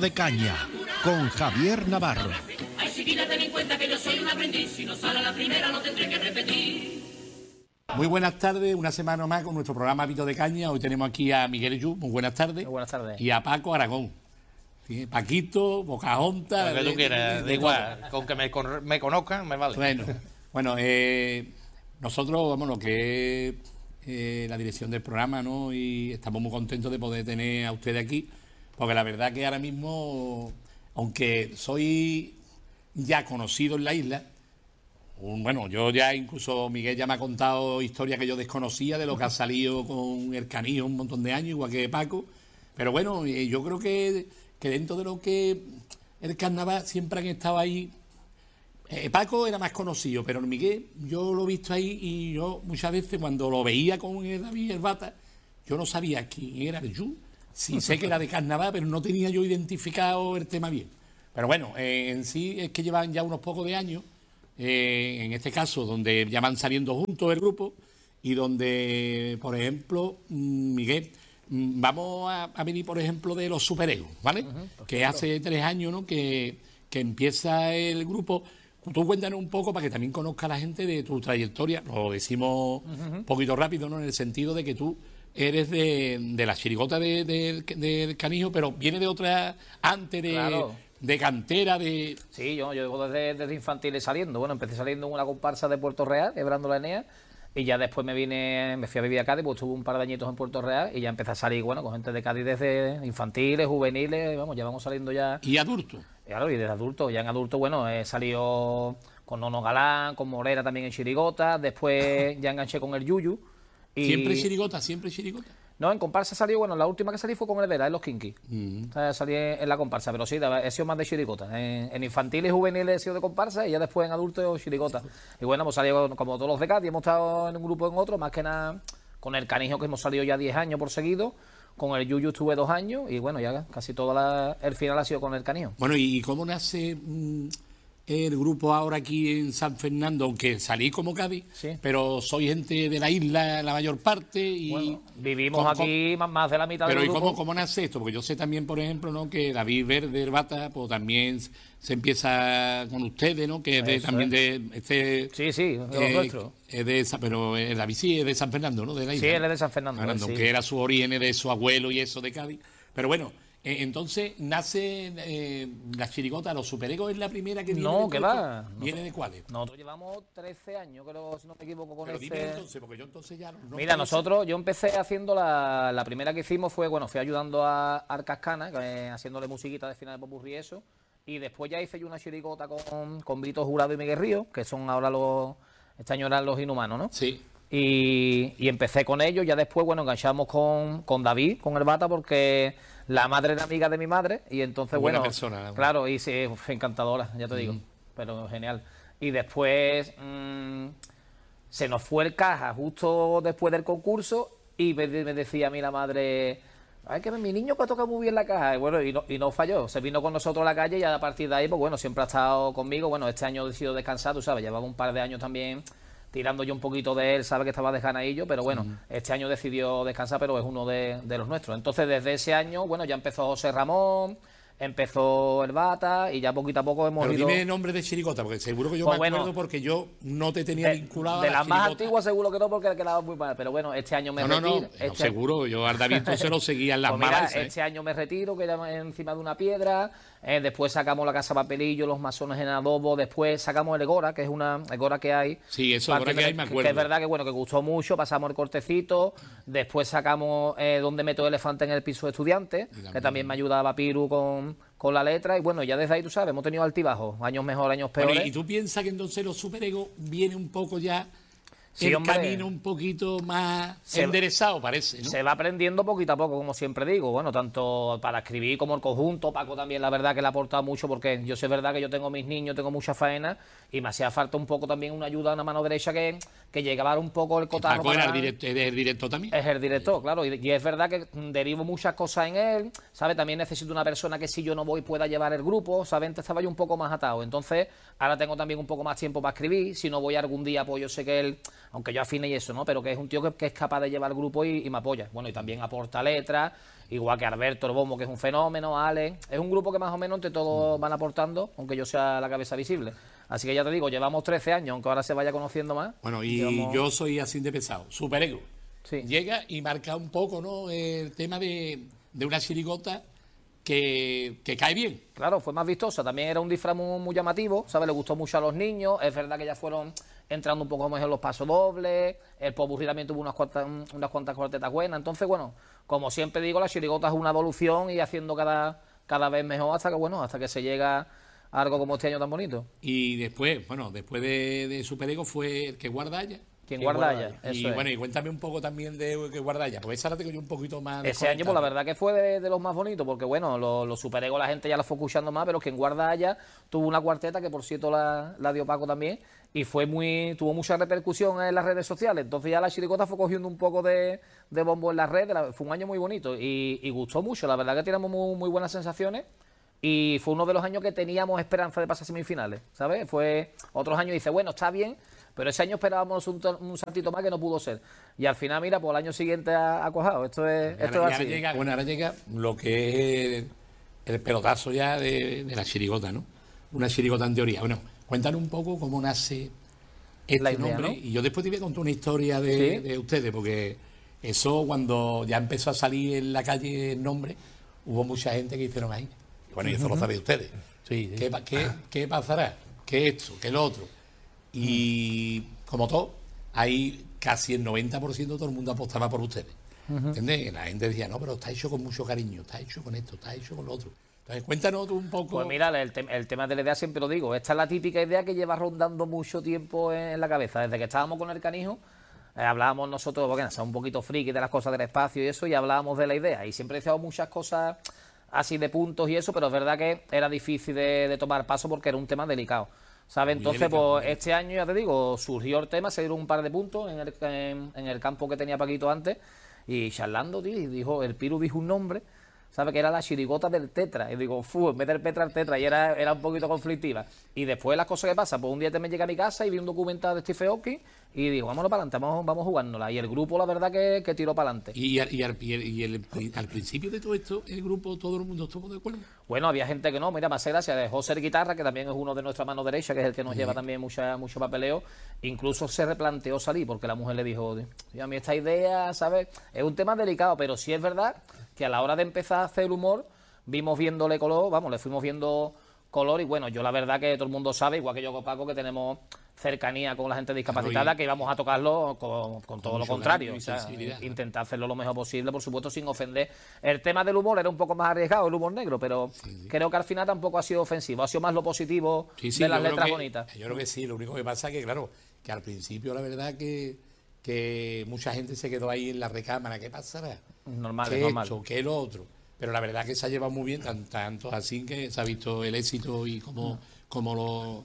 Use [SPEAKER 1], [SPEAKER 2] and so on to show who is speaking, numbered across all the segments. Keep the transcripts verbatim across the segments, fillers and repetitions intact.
[SPEAKER 1] de Caña, con Javier Navarro.
[SPEAKER 2] Ay, chiquilla, ten en cuenta que yo soy un aprendiz. Si no sale a la primera, lo tendré que repetir.
[SPEAKER 3] Muy buenas tardes, una semana más con nuestro programa Hábito de Caña. Hoy tenemos aquí a Miguel Yu, muy buenas tardes.
[SPEAKER 4] Muy buenas tardes.
[SPEAKER 3] Y a Paco Aragón. ¿Sí? Paquito, Bocajonta.
[SPEAKER 5] Lo que tú quieras, da igual, con que me, con, me conozcan me vale.
[SPEAKER 3] Bueno, bueno eh, nosotros, vamos, lo que es eh, la dirección del programa, ¿no? Y estamos muy contentos de poder tener a ustedes aquí, porque la verdad que ahora mismo, aunque soy ya conocido en la isla, un, bueno, yo ya incluso Miguel ya me ha contado historias que yo desconocía de lo que ha salido con el Canijo un montón de años, igual que Paco, pero bueno, eh, yo creo que, que dentro de lo que el carnaval siempre han estado ahí. Eh, Paco era más conocido, pero Miguel yo lo he visto ahí y yo muchas veces cuando lo veía con el David el Bata, yo no sabía quién era el Yu. Sí sé que era de carnaval, pero no tenía yo identificado el tema bien. Pero bueno, eh, en sí es que llevan ya unos pocos de años, eh, en este caso, donde ya van saliendo juntos el grupo y donde, por ejemplo, Miguel, vamos a, a venir, por ejemplo, de los superegos, ¿vale? Uh-huh, que hace tres años, ¿no? Que, que empieza el grupo. Tú cuéntanos un poco para que también conozca la gente de tu trayectoria. Lo decimos un uh-huh. poquito rápido, ¿no? En el sentido de que tú eres de, de la chirigota de, de, de, de Canijo, pero viene de otra, antes de, claro. de cantera, de...
[SPEAKER 4] Sí, yo, yo llevo desde, desde infantiles saliendo. Bueno, empecé saliendo en una comparsa de Puerto Real, quebrando la Enea, y ya después me vine, me fui a vivir a Cádiz, pues estuve un par de añitos en Puerto Real, y ya empecé a salir, bueno, con gente de Cádiz desde infantiles, juveniles, vamos, ya vamos saliendo ya...
[SPEAKER 3] ¿Y adultos?
[SPEAKER 4] Claro, y desde adulto, ya en adulto, bueno, he salido con Nono Galán, con Morera también en chirigota, después ya enganché con el Yuyu. Y...
[SPEAKER 3] ¿Siempre chirigota? ¿Siempre chirigota?
[SPEAKER 4] No, en comparsa salió, bueno, la última que salí fue con el Vera, en los Kinky. Mm. O sea, salí en la comparsa, pero sí, he sido más de chirigota. En, en infantiles y juveniles he sido de comparsa y ya después en adultos chirigota. Y bueno, hemos salido como todos los de Cádiz, hemos estado en un grupo en otro, más que nada con el Canijo, que hemos salido ya diez años por seguido. Con el Yuyu estuve dos años y bueno, ya casi todo la, el final ha sido con el Canijo.
[SPEAKER 3] Bueno, ¿y cómo nace mmm, el grupo ahora aquí en San Fernando? Aunque salí como Cádiz, sí. pero soy gente de la isla la mayor parte y...
[SPEAKER 4] Bueno, vivimos aquí más, más de la mitad
[SPEAKER 3] pero
[SPEAKER 4] del grupo.
[SPEAKER 3] Pero ¿y cómo, cómo nace esto? Porque yo sé también, por ejemplo, ¿no? que David Verde, el Bata, pues también se empieza con ustedes, ¿no? Que es de, también es. de... Este,
[SPEAKER 4] sí, sí, de los
[SPEAKER 3] eh,
[SPEAKER 4] nuestros.
[SPEAKER 3] Es de esa, pero eh, David sí es de San Fernando, ¿no? De la isla.
[SPEAKER 4] Sí, él es de San Fernando.
[SPEAKER 3] Fernando,
[SPEAKER 4] sí.
[SPEAKER 3] Que era su origen de su abuelo y eso de Cádiz. Pero bueno, eh, entonces nace eh, la chirigota, los superegos es la primera que viene.
[SPEAKER 4] No, que va.
[SPEAKER 3] ¿Viene de cuáles?
[SPEAKER 4] Nosotros llevamos trece años, creo, si no me equivoco, con
[SPEAKER 3] pero
[SPEAKER 4] ese...
[SPEAKER 3] dime entonces, porque yo entonces ya no... no
[SPEAKER 4] Mira, nosotros, yo empecé haciendo la, la primera que hicimos fue, bueno, fui ayudando a Arcascana, eh, haciéndole musiquita de final de popurrí y eso. Y después ya hice yo una chirigota con, con Brito Jurado y Miguel Río, que son ahora los... Este año eran los Inhumanos, ¿no?
[SPEAKER 3] Sí.
[SPEAKER 4] Y, y empecé con ellos, ya después, bueno, enganchamos con, con David, con el Bata, porque la madre era amiga de mi madre, y entonces,
[SPEAKER 3] buena
[SPEAKER 4] bueno,
[SPEAKER 3] persona,
[SPEAKER 4] claro, y sí, fue encantadora, ya te mm. digo, pero genial. Y después mmm, se nos fue el Caja justo después del concurso, y me, me decía a mí la madre... Ay, que mi niño que toca muy bien la caja. Y bueno, y no, y no falló. Se vino con nosotros a la calle y a partir de ahí, pues bueno, siempre ha estado conmigo. Bueno, este año he decidido descansar, tú sabes, llevaba un par de años también tirando yo un poquito de él, sabe que estaba de ganadillo, pero bueno, mm. este año decidió descansar, pero es uno de, de los nuestros. Entonces, desde ese año, bueno, ya empezó José Ramón, empezó el Bata y ya poquito a poco hemos
[SPEAKER 3] pero
[SPEAKER 4] ido...
[SPEAKER 3] dime nombre de chirigota, porque seguro que yo
[SPEAKER 4] pues
[SPEAKER 3] me acuerdo
[SPEAKER 4] bueno,
[SPEAKER 3] porque yo no te tenía
[SPEAKER 4] de,
[SPEAKER 3] vinculado
[SPEAKER 4] de
[SPEAKER 3] a la
[SPEAKER 4] las más
[SPEAKER 3] chirigota.
[SPEAKER 4] antiguas seguro que no, porque quedaba muy mal, pero bueno, este año me
[SPEAKER 3] no,
[SPEAKER 4] retiro...
[SPEAKER 3] No, no,
[SPEAKER 4] este
[SPEAKER 3] no seguro, yo al David se lo seguía en las
[SPEAKER 4] pues mira,
[SPEAKER 3] malas.
[SPEAKER 4] Este ¿eh? año me retiro, quedamos encima de una piedra, eh, después sacamos la Casa Papelillo, los masones en adobo, después sacamos el Egora, que es una Egora que hay...
[SPEAKER 3] Sí, eso ahora que hay me acuerdo.
[SPEAKER 4] Que es verdad que bueno, que gustó mucho, pasamos el cortecito, después sacamos eh, Donde meto el elefante en el piso de estudiantes, que también me ayudaba Piru con... con la letra, y bueno, ya desde ahí, tú sabes, hemos tenido altibajos, años mejor, años peores.
[SPEAKER 3] Bueno, ¿y tú piensas que entonces los superegos viene un poco ya
[SPEAKER 4] sí,
[SPEAKER 3] el
[SPEAKER 4] hombre,
[SPEAKER 3] camino un poquito más
[SPEAKER 4] se,
[SPEAKER 3] enderezado, parece, ¿no?
[SPEAKER 4] Se va aprendiendo poquito a poco, como siempre digo, bueno, tanto para escribir como el conjunto. Paco también, la verdad que le ha aportado mucho, porque yo sé, es verdad que yo tengo mis niños, tengo mucha faena, y me hacía falta un poco también una ayuda, una mano derecha que, que llegara un poco el cotarro.
[SPEAKER 3] Paco
[SPEAKER 4] para...
[SPEAKER 3] era el director, es el director también.
[SPEAKER 4] Es el director, claro, y, y es verdad que derivo muchas cosas en él, ¿sabes? También necesito una persona que si yo no voy pueda llevar el grupo, ¿sabes? Antes estaba yo un poco más atado, entonces ahora tengo también un poco más tiempo para escribir, si no voy algún día, pues yo sé que él, aunque yo afine y eso, ¿no? Pero que es un tío que, que es capaz de llevar el grupo y, y me apoya. Bueno, y también aporta letras, igual que Alberto, el bombo, que es un fenómeno, Ale. Es un grupo que más o menos entre todos van aportando, aunque yo sea la cabeza visible. Así que ya te digo, llevamos trece años, aunque ahora se vaya conociendo más.
[SPEAKER 3] Bueno, y
[SPEAKER 4] llevamos...
[SPEAKER 3] yo soy así de pesado, superego.
[SPEAKER 4] Sí.
[SPEAKER 3] Llega y marca un poco, ¿no?, el tema de, de una chirigota que, que cae bien.
[SPEAKER 4] Claro, fue más vistosa. También era un disfraz muy, muy llamativo, ¿sabes? Le gustó mucho a los niños. Es verdad que ya fueron entrando un poco más en los pasos dobles. El popurrí también tuvo unas cuantas, unas cuantas cuartetas buenas. Entonces, bueno, como siempre digo, la chirigota es una evolución y haciendo cada, cada vez mejor hasta que, bueno, hasta que se llega a algo como este año tan bonito.
[SPEAKER 3] Y después, bueno, después de, de Superego fue el que guarda allá.
[SPEAKER 4] Quien guarda allá.
[SPEAKER 3] Y
[SPEAKER 4] Eso
[SPEAKER 3] bueno,
[SPEAKER 4] es.
[SPEAKER 3] y cuéntame un poco también de que guarda allá, porque esa la tengo yo un poquito más.
[SPEAKER 4] Ese año, pues la verdad que fue de, de los más bonitos, porque bueno, los lo Superego la gente ya la fue escuchando más, pero quien guarda allá tuvo una cuarteta que por cierto la, la dio Paco también, y fue muy, tuvo mucha repercusión en las redes sociales. Entonces ya la chirigota fue cogiendo un poco de, de bombo en las redes. La, fue un año muy bonito y, y gustó mucho. La verdad que teníamos muy, muy buenas sensaciones. Y fue uno de los años que teníamos esperanza de pasar semifinales, ¿sabes? Fue otros años, dice, bueno, está bien, pero ese año esperábamos un, un saltito más que no pudo ser. Y al final, mira, pues el año siguiente ha, ha cojado. Esto es, esto
[SPEAKER 3] ahora,
[SPEAKER 4] es así.
[SPEAKER 3] ahora llega, bueno, ahora llega lo que es el, el pelotazo ya de, de la chirigota, ¿no? Una chirigota en teoría. Bueno, cuéntanos un poco cómo nace este
[SPEAKER 4] La idea,
[SPEAKER 3] nombre.
[SPEAKER 4] ¿no?
[SPEAKER 3] Y yo después te voy a contar una historia de,
[SPEAKER 4] ¿Sí?
[SPEAKER 3] de ustedes, porque eso cuando ya empezó a salir en la calle el nombre, hubo mucha gente que hicieron ahí. Bueno, y eso lo sabéis ustedes.
[SPEAKER 5] Sí, sí.
[SPEAKER 3] ¿Qué, pa- qué, qué pasará? ¿Qué esto? ¿Qué lo otro? Y como todo, ahí casi el noventa por ciento de todo el mundo apostaba por ustedes. ¿Entiendes? La gente decía, no, pero está hecho con mucho cariño, está hecho con esto, está hecho con lo otro. Entonces, cuéntanos tú un poco.
[SPEAKER 4] Pues mira, el, te- el tema de la idea siempre lo digo. Esta es la típica idea que lleva rondando mucho tiempo en, en la cabeza. Desde que estábamos con el canijo, eh, hablábamos nosotros, porque somos un poquito friki de las cosas del espacio y eso, y hablábamos de la idea. Y siempre decíamos muchas cosas así de puntos y eso, pero es verdad que era difícil de, de tomar paso porque era un tema delicado, ¿sabes?
[SPEAKER 3] Muy
[SPEAKER 4] Entonces,
[SPEAKER 3] delicado,
[SPEAKER 4] pues
[SPEAKER 3] muy
[SPEAKER 4] este año, ya te digo, surgió el tema, se dieron un par de puntos en el, en, en el campo que tenía Paquito antes, y charlando, tío, y dijo, el Piru dijo un nombre, ¿sabes? Que era la chirigota del Tetra. Y digo, fu, en vez del Petra al Tetra, y era, era un poquito conflictiva. Y después las cosas que pasan, pues un día te me llegué a mi casa y vi un documental de Stephen Hawking y digo, vámonos para adelante, vamos, vamos jugándola. Y el grupo, la verdad, que, que tiró para adelante.
[SPEAKER 3] Y, al- y, al, y, el- y el- al principio de todo esto, el grupo, todo el mundo estuvo de acuerdo.
[SPEAKER 4] Bueno, había gente que no, mira, me hace gracia, dejó ser guitarra, que también es uno de nuestra mano derecha, que es el que nos lleva también mucha, mucho papeleo. Incluso se replanteó salir, porque la mujer le dijo, "Tío, a mí esta idea, ¿sabes? Es un tema delicado, pero sí es verdad que a la hora de empezar a hacer humor, vimos viéndole color, vamos, le fuimos viendo color, y bueno, yo la verdad que todo el mundo sabe, igual que yo con Paco, que tenemos cercanía con la gente discapacitada,
[SPEAKER 3] Claro, y-
[SPEAKER 4] que íbamos a tocarlo con, con todo lo
[SPEAKER 3] mucho
[SPEAKER 4] contrario,
[SPEAKER 3] cariño y
[SPEAKER 4] o sea,
[SPEAKER 3] sensibilidad, ¿no?
[SPEAKER 4] intentar hacerlo lo mejor posible, por supuesto, sin ofender. El tema del humor era un poco más arriesgado, el humor negro, pero creo que al final tampoco ha sido ofensivo, ha sido más lo positivo
[SPEAKER 3] Sí, sí,
[SPEAKER 4] de las
[SPEAKER 3] yo creo
[SPEAKER 4] letras
[SPEAKER 3] que-
[SPEAKER 4] bonitas.
[SPEAKER 3] Yo creo que sí, lo único que pasa es que, claro, que al principio la verdad que, que mucha gente se quedó ahí en la recámara. ¿Qué pasará?
[SPEAKER 4] Normal,
[SPEAKER 3] ¿Qué
[SPEAKER 4] es normal.
[SPEAKER 3] esto? ¿Qué lo otro? Pero la verdad que se ha llevado muy bien, tan- tanto así que se ha visto el éxito y como, como lo,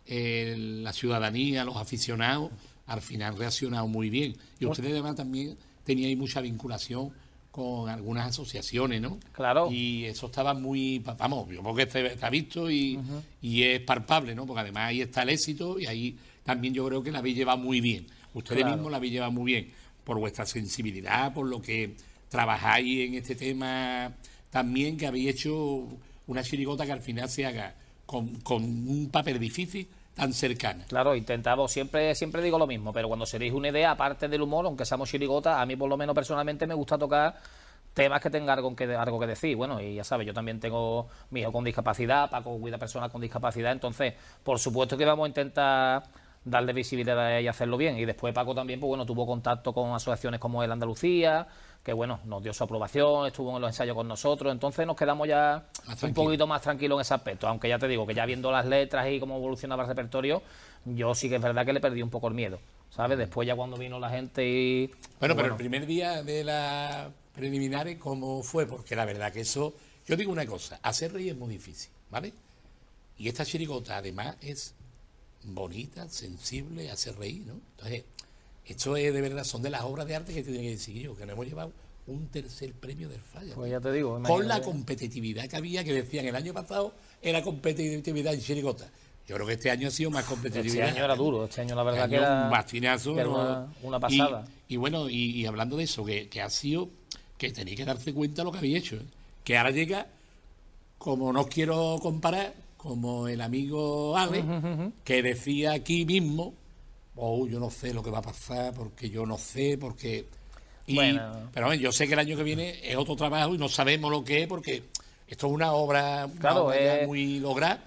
[SPEAKER 3] el- la ciudadanía, los aficionados, al final reaccionado muy bien. Y ustedes además también teníais mucha vinculación con algunas asociaciones, ¿no?
[SPEAKER 4] Claro.
[SPEAKER 3] Y eso estaba muy, pa- vamos, yo creo que se- está visto y, y es palpable, ¿no? Porque además ahí está el éxito y ahí también yo creo que la habéis llevado muy bien. Ustedes
[SPEAKER 4] Claro.
[SPEAKER 3] mismos la habéis llevado muy bien por vuestra sensibilidad, por lo que trabajáis en este tema también, que habéis hecho una chirigota que al final se haga con, con un papel difícil tan cercana.
[SPEAKER 4] Claro, intentamos, siempre siempre digo lo mismo, pero cuando se dice una idea, aparte del humor, aunque seamos chirigotas, a mí por lo menos personalmente me gusta tocar temas que tengan algo que, algo que decir. Bueno, y ya sabes, yo también tengo mi hijo con discapacidad, Paco cuida personas con discapacidad, entonces, por supuesto que vamos a intentar darle visibilidad y hacerlo bien. Y después Paco también, pues bueno, tuvo contacto con asociaciones como el Andalucía, que bueno, nos dio su aprobación, estuvo en los ensayos con nosotros, entonces nos quedamos ya un
[SPEAKER 3] tranquilo.
[SPEAKER 4] poquito más tranquilos en ese aspecto, aunque ya te digo que ya viendo las letras y cómo evolucionaba el repertorio, yo sí que es verdad que le perdí un poco el miedo, ¿sabes? Después ya cuando vino la gente y...
[SPEAKER 3] Bueno,
[SPEAKER 4] pues
[SPEAKER 3] pero el primer día de las preliminares, ¿cómo fue? Porque la verdad que eso, yo digo una cosa, hacer reír es muy difícil, ¿vale? Y esta chirigota además es bonita, sensible, hace reír, ¿no? Entonces, esto es de verdad, son de las obras de arte que tiene que decir yo, que nos hemos llevado un tercer premio del Falla.
[SPEAKER 4] Pues
[SPEAKER 3] tío.
[SPEAKER 4] ya te digo,
[SPEAKER 3] Con la
[SPEAKER 4] imagínate.
[SPEAKER 3] competitividad que había, que decían el año pasado era competitividad en chirigota. Yo creo que este año ha sido más competitivo.
[SPEAKER 4] Este año era duro, este año la verdad
[SPEAKER 3] Este
[SPEAKER 4] que
[SPEAKER 3] año
[SPEAKER 4] era,
[SPEAKER 3] un bastinazo,
[SPEAKER 4] que era
[SPEAKER 3] ¿no?
[SPEAKER 4] una, una pasada.
[SPEAKER 3] Y, y bueno, y, y hablando de eso, que, que ha sido, que tenéis que darse cuenta de lo que habéis hecho, ¿eh? Que ahora llega, como no os quiero comparar, como el amigo Ale, uh-huh, uh-huh. que decía aquí mismo, oh, yo no sé lo que va a pasar, porque yo no sé, porque... Y, bueno. Pero bueno, yo sé que el año que viene es otro trabajo y no sabemos lo que es, porque esto es una obra, una
[SPEAKER 4] claro,
[SPEAKER 3] obra
[SPEAKER 4] es...
[SPEAKER 3] ya muy lograda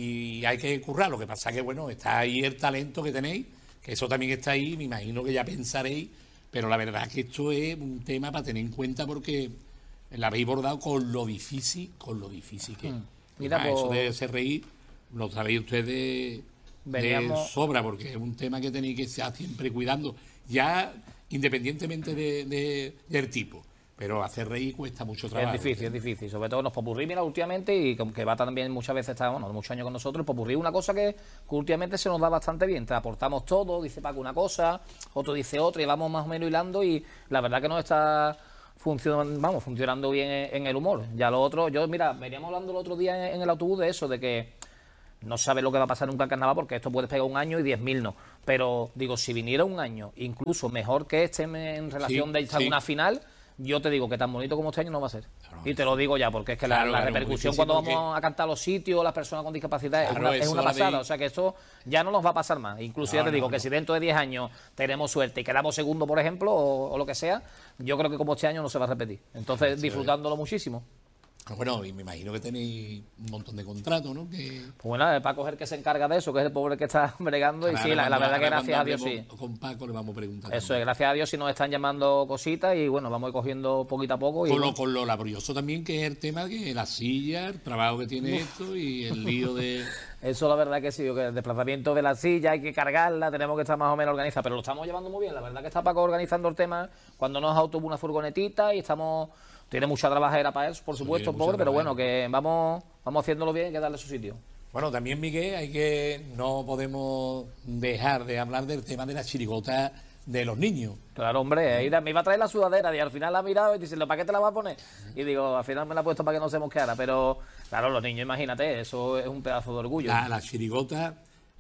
[SPEAKER 3] y hay que currar. Lo que pasa que, bueno, está ahí el talento que tenéis, que eso también está ahí, me imagino que ya pensaréis, pero la verdad es que esto es un tema para tener en cuenta porque la habéis bordado con lo difícil, con lo difícil que es. Hmm. Mira, ah, eso de ese reír, lo sabéis ustedes de, Veníamos... de sobra, porque es un tema que tenéis que estar siempre cuidando, ya independientemente de, de, del tipo. Pero hacer reír cuesta mucho trabajo.
[SPEAKER 4] Es difícil, es difícil. Sobre todo los popurrí, mira, últimamente, y que va también muchas veces, está, bueno, muchos años con nosotros, el popurrí es una cosa que, que últimamente se nos da bastante bien. Te aportamos todo, dice Paco una cosa, otro dice otra, y vamos más o menos hilando, y la verdad que nos está funcionando, vamos, funcionando bien en, en el humor. Ya lo otro, yo, mira, veníamos hablando el otro día en, en el autobús de eso, de que no sabes lo que va a pasar nunca en carnaval, porque esto puede pegar un año y diez mil no. Pero, digo, si viniera un año, incluso mejor que este en relación sí, de esta sí. una final... Yo te digo que tan bonito como este año no va a ser. Claro, y te lo digo ya, porque es que claro, la, la claro, repercusión cuando porque... vamos a cantar los sitios, las personas con discapacidad, claro, es una, es una pasada. De... O sea que esto ya no nos va a pasar más. Incluso no, ya te no, digo no. que si dentro de diez años tenemos suerte y quedamos segundo, por ejemplo, o, o lo que sea, yo creo que como este año no se va a repetir. Entonces, sí, disfrutándolo sí. muchísimo.
[SPEAKER 3] Bueno, y me imagino que tenéis un montón de contratos, ¿no? Que...
[SPEAKER 4] Pues bueno, es Paco es el que se encarga de eso, que es el pobre que está bregando. Claro, y sí, la, la verdad que gracias a Dios sí.
[SPEAKER 3] Con Paco le vamos a preguntar.
[SPEAKER 4] Eso es, gracias a Dios sí nos están llamando cositas y bueno, vamos a ir cogiendo poquito a poco. Y
[SPEAKER 3] con,
[SPEAKER 4] bueno.
[SPEAKER 3] lo, con lo laborioso también, que es el tema de la silla, el trabajo que tiene esto y el lío de...
[SPEAKER 4] Eso la verdad que sí, que el desplazamiento de la silla hay que cargarla, tenemos que estar más o menos organizados, pero lo estamos llevando muy bien. La verdad que está Paco organizando el tema cuando nos autobús una furgonetita y estamos... Tiene mucha trabajera para él, por supuesto, pobre, pero bueno, que vamos vamos haciéndolo bien y hay que darle su sitio.
[SPEAKER 3] Bueno, también, Miguel, hay que no podemos dejar de hablar del tema de la chirigota de los niños.
[SPEAKER 4] Claro, hombre, ¿sí? Me iba a traer la sudadera y al final la ha mirado y dice, ¿para qué te la vas a poner? Y digo, al final me la he puesto para que no se mosqueara, pero claro, los niños, imagínate, eso es un pedazo de orgullo.
[SPEAKER 3] La, la chirigota,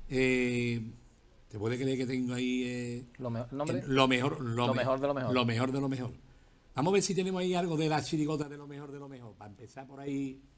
[SPEAKER 3] eh, ¿te puede creer que tengo ahí eh,
[SPEAKER 4] ¿Lo, me nombre?
[SPEAKER 3] lo mejor? Lo,
[SPEAKER 4] lo
[SPEAKER 3] me
[SPEAKER 4] mejor de lo mejor.
[SPEAKER 3] Lo mejor de lo mejor. Vamos a ver si tenemos ahí algo de la chirigota de lo mejor de lo mejor. Para empezar por ahí...